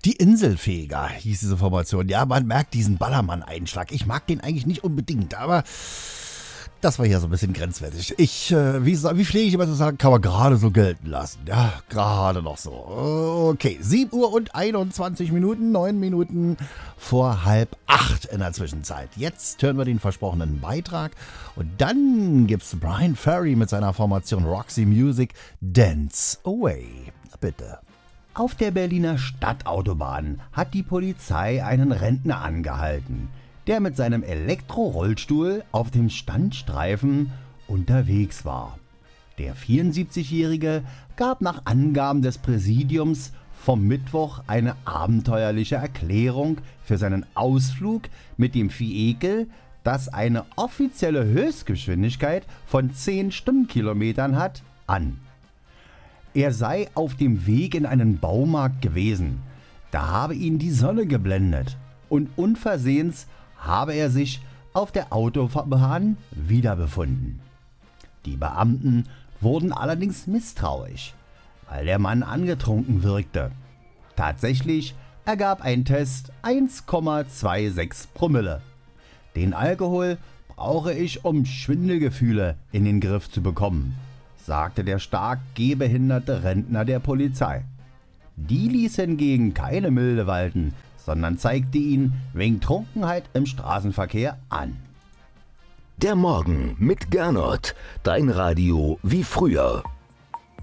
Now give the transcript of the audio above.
Die Inselfeger hieß diese Formation. Ja, man merkt diesen Ballermann-Einschlag. Ich mag den eigentlich nicht unbedingt, aber das war hier so ein bisschen grenzwertig. Wie pflege ich immer zu sagen, kann man gerade so gelten lassen. Ja, gerade noch so. Okay, 7 Uhr und 21 Minuten, 9 Minuten vor 7:30 in der Zwischenzeit. Jetzt hören wir den versprochenen Beitrag und dann gibt's Brian Ferry mit seiner Formation Roxy Music Dance Away. Bitte. Auf der Berliner Stadtautobahn hat die Polizei einen Rentner angehalten, der mit seinem Elektrorollstuhl auf dem Standstreifen unterwegs war. Der 74-Jährige gab nach Angaben des Präsidiums vom Mittwoch eine abenteuerliche Erklärung für seinen Ausflug mit dem Vehikel, das eine offizielle Höchstgeschwindigkeit von 10 Stundenkilometern hat, an. Er sei auf dem Weg in einen Baumarkt gewesen. Da habe ihn die Sonne geblendet und unversehens habe er sich auf der Autobahn wiederbefunden. Die Beamten wurden allerdings misstrauisch, weil der Mann angetrunken wirkte. Tatsächlich ergab ein Test 1,26 Promille. Den Alkohol brauche ich, um Schwindelgefühle in den Griff zu bekommen, sagte der stark gehbehinderte Rentner der Polizei. Die ließ hingegen keine Milde walten, sondern zeigte ihn wegen Trunkenheit im Straßenverkehr an. Der Morgen mit Gernot, dein Radio wie früher.